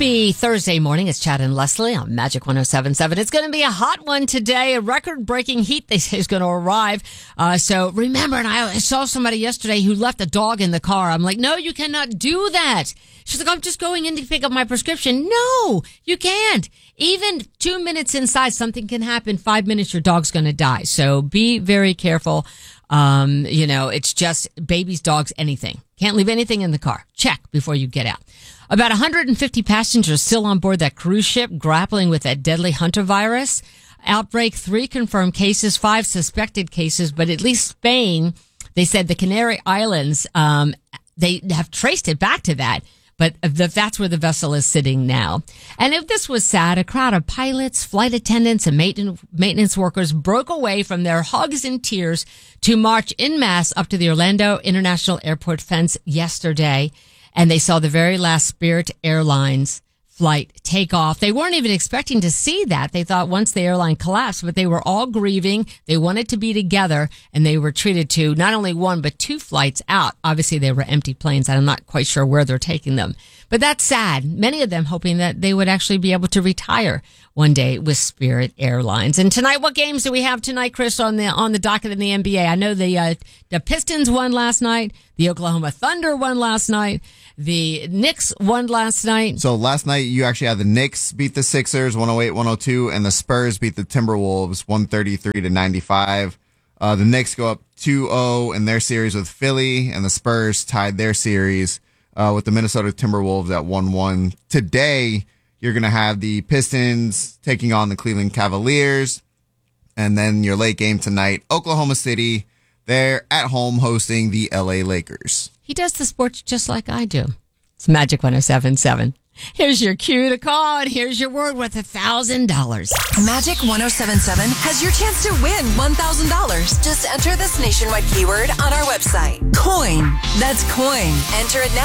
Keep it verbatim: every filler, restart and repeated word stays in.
Happy Thursday morning. It's Chad and Leslie on Magic one oh seven point seven. It's going to be a hot one today. A record-breaking heat, they say, is going to arrive. Uh, so remember, and I saw somebody yesterday who left a dog in the car. I'm like, no, you cannot do that. She's like, I'm just going in to pick up my prescription. No, you can't. Even two minutes inside, something can happen. Five minutes, your dog's going to die. So be very careful. Um, you know, it's just babies, dogs, anything. Can't leave anything in the car. Check before you get out. About one hundred fifty passengers still on board that cruise ship grappling with that deadly Hunter virus outbreak. Three confirmed cases, five suspected cases, but at least Spain, they said the Canary Islands, um, they have traced it back to that. But that's where the vessel is sitting now. And if this was sad, a crowd of pilots, flight attendants, and maintenance workers broke away from their hugs and tears to march en masse up to the Orlando International Airport fence yesterday. And they saw the very last Spirit Airlines flight take off. They weren't even expecting to see that. They thought once the airline collapsed, but they were all grieving. They wanted to be together, and they were treated to not only one, but two flights out. Obviously, they were empty planes. I'm not quite sure where they're taking them. But that's sad. Many of them hoping that they would actually be able to retire one day with Spirit Airlines. And tonight, what games do we have tonight, Chris, on the on the docket in the N B A? I know the uh, the Pistons won last night. The Oklahoma Thunder won last night. The Knicks won last night. So last night, you actually had the Knicks beat the Sixers one oh eight one oh two, and the Spurs beat the Timberwolves one thirty-three to ninety-five. Uh, the Knicks go up two oh in their series with Philly, and the Spurs tied their series uh, with the Minnesota Timberwolves at one one. Today, you're going to have the Pistons taking on the Cleveland Cavaliers, and then your late game tonight, Oklahoma City, they're at home hosting the L A Lakers. He does the sports just like I do. It's Magic one oh seven point seven. Here's your cue to call, and here's your word worth one thousand dollars. Magic one oh seven point seven has your chance to win one thousand dollars. Just enter this nationwide keyword on our website. Coin. That's coin. Enter it now.